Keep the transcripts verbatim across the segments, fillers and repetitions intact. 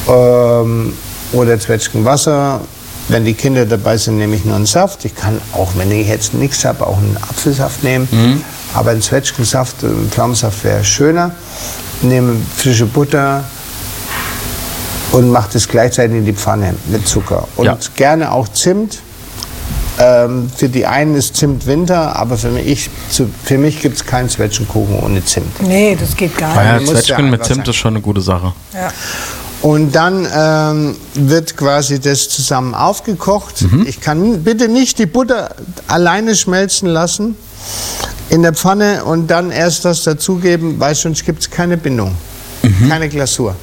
Ähm, oder Zwetschgenwasser. Wenn die Kinder dabei sind, nehme ich nur einen Saft. Ich kann auch, wenn ich jetzt nichts habe, auch einen Apfelsaft nehmen. Mhm. Aber ein Zwetschgensaft, ein Pflaumensaft wäre schöner. Nehme frische Butter und mache das gleichzeitig in die Pfanne mit Zucker. Und ja. gerne auch Zimt. Ähm, für die einen ist Zimt Winter, aber für mich, zu, für mich gibt es keinen Zwetschgenkuchen ohne Zimt. Nee, das geht gar nicht. nicht. Ja, Zwetschgen mit Zimt ist schon eine gute Sache. Ja. Und dann ähm, wird quasi das zusammen aufgekocht. Mhm. Ich kann bitte nicht die Butter alleine schmelzen lassen in der Pfanne und dann erst das dazugeben, weil sonst gibt es keine Bindung, mhm. keine Glasur.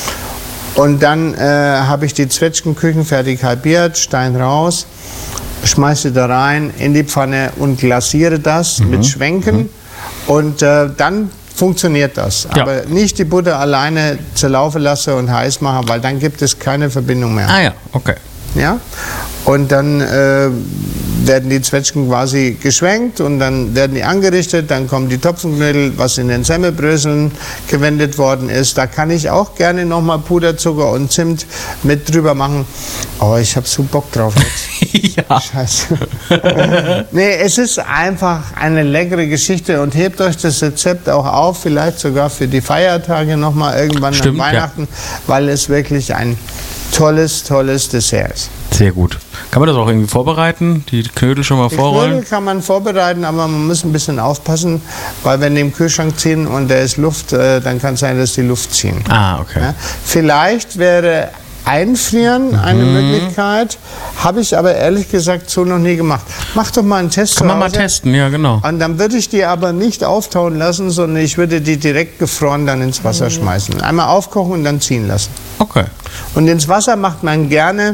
Und dann äh, habe ich die Zwetschgen küchenfertig halbiert, Stein raus, schmeiße da rein in die Pfanne und glasiere das mhm. mit Schwenken. Mhm. Und äh, dann funktioniert das. Ja. Aber nicht die Butter alleine zerlaufen lassen und heiß machen, weil dann gibt es keine Verbindung mehr. Ah ja, okay. Ja? Und dann äh, werden die Zwetschgen quasi geschwenkt und dann werden die angerichtet, dann kommen die Topfenknödel, was in den Semmelbröseln gewendet worden ist. Da kann ich auch gerne nochmal Puderzucker und Zimt mit drüber machen. Oh, ich habe so Bock drauf jetzt. Ja. Scheiße. Nee, es ist einfach eine leckere Geschichte und hebt euch das Rezept auch auf, vielleicht sogar für die Feiertage nochmal irgendwann Stimmt, an Weihnachten, ja. weil es wirklich ein tolles, tolles Dessert ist. Sehr gut. Kann man das auch irgendwie vorbereiten? Die Knödel schon mal die vorrollen? Die Knödel kann man vorbereiten, aber man muss ein bisschen aufpassen, weil wenn die im Kühlschrank ziehen und da ist Luft, äh, dann kann es sein, dass die Luft ziehen. Ah, okay. Ja? Vielleicht wäre Einfrieren eine mhm. Möglichkeit, habe ich aber ehrlich gesagt so noch nie gemacht. Mach doch mal einen Test. Kann man mal testen, ja genau. Und dann würde ich die aber nicht auftauen lassen, sondern ich würde die direkt gefroren dann ins Wasser mhm. schmeißen. Einmal aufkochen und dann ziehen lassen. Okay. Und ins Wasser macht man gerne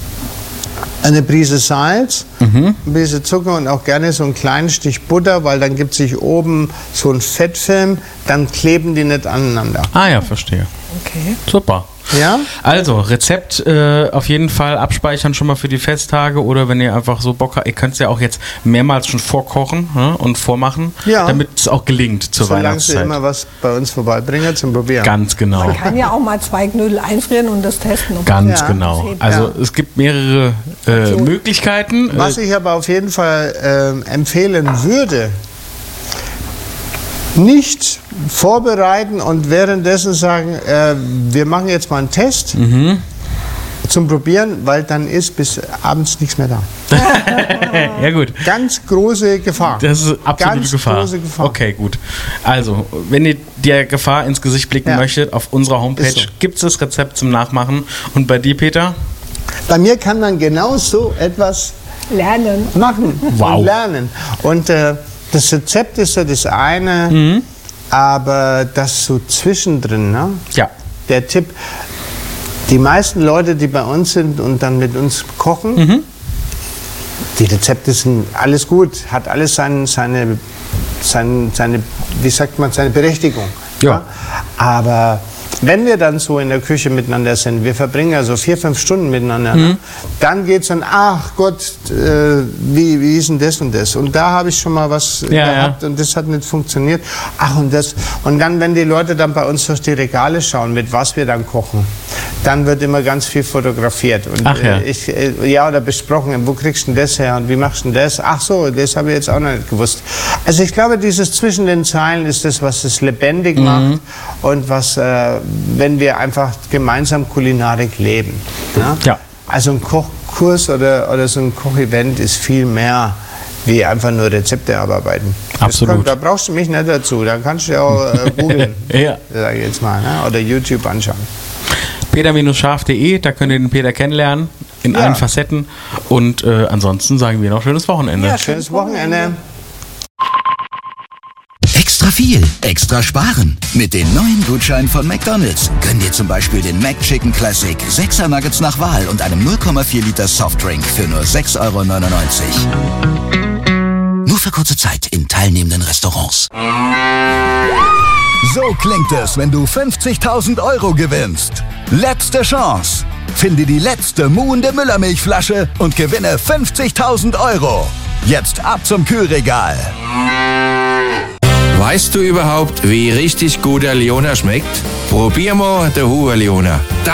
eine Prise Salz, mhm. eine Prise Zucker und auch gerne so einen kleinen Stich Butter, weil dann gibt sich oben so ein Fettfilm, dann kleben die nicht aneinander. Ah ja, verstehe. Okay. Super. Ja? Also, Rezept äh, auf jeden Fall abspeichern schon mal für die Festtage oder wenn ihr einfach so Bock habt, ihr könnt es ja auch jetzt mehrmals schon vorkochen, ne, und vormachen, ja. damit es auch gelingt zur Solange Weihnachtszeit. Sie immer was bei uns vorbeibringen zum Probieren. Ganz genau. Man kann ja auch mal zwei Knödel einfrieren und das testen. Ganz ja. genau. Also ja. es gibt mehrere äh, Möglichkeiten. Was ich aber auf jeden Fall äh, empfehlen würde, nicht vorbereiten und währenddessen sagen, äh, wir machen jetzt mal einen Test mhm. zum Probieren, weil dann ist bis abends nichts mehr da. Ja gut. Ganz große Gefahr. Das ist absolute Ganz Gefahr. große Gefahr. Okay, gut. Also, wenn ihr der Gefahr ins Gesicht blicken ja. möchtet, auf unserer Homepage so. gibt es das Rezept zum Nachmachen. Und bei dir, Peter? Bei mir kann man genau so etwas lernen. Machen wow. und lernen. Und äh, das Rezept ist ja das eine, mhm. aber das so zwischendrin, ne? Ja. Der Tipp, die meisten Leute, die bei uns sind und dann mit uns kochen, mhm. die Rezepte sind alles gut, hat alles seine, seine, seine, seine wie sagt man, seine Berechtigung. Ja. Ja? Aber wenn wir dann so in der Küche miteinander sind, wir verbringen ja so vier, fünf Stunden miteinander, mhm. ne? Dann geht es dann, ach Gott, äh, wie, wie ist denn das und das? Und da habe ich schon mal was ja, gehabt ja. und das hat nicht funktioniert. Ach und das. Und dann, wenn die Leute dann bei uns durch die Regale schauen, mit was wir dann kochen, dann wird immer ganz viel fotografiert. Und ach, ja. Äh, ich, äh, ja, oder besprochen, wo kriegst du denn das her und wie machst du denn das? Ach so, das habe ich jetzt auch noch nicht gewusst. Also ich glaube, dieses zwischen den Zeilen ist das, was es lebendig mhm. macht und was, äh, wenn wir einfach gemeinsam Kulinarik leben. Ja? Ja. Also ein Kochkurs oder, oder so ein Kochevent ist viel mehr wie einfach nur Rezepte abarbeiten. Absolut. Kommt, da brauchst du mich nicht dazu, da kannst du ja auch äh, googeln, ja. sag ich jetzt mal, ne? Oder YouTube anschauen. peter Scharf punkt de, da könnt ihr den Peter kennenlernen, in ja. allen Facetten. Und äh, ansonsten sagen wir noch schönes Wochenende. Ja, schönes Wochenende. Extra viel, extra sparen. Mit den neuen Gutscheinen von McDonald's gönn dir zum Beispiel den McChicken Classic, sechser Nuggets nach Wahl und einem null Komma vier Liter Softdrink für nur sechs Euro neunundneunzig. Nur für kurze Zeit in teilnehmenden Restaurants. So klingt es, wenn du fünfzigtausend Euro gewinnst. Letzte Chance. Finde die letzte muhende Müllermilchflasche und gewinne fünfzigtausend Euro. Jetzt ab zum Kühlregal. Weißt du überhaupt, wie richtig guter Leona schmeckt? Probier mal den Huber Leona.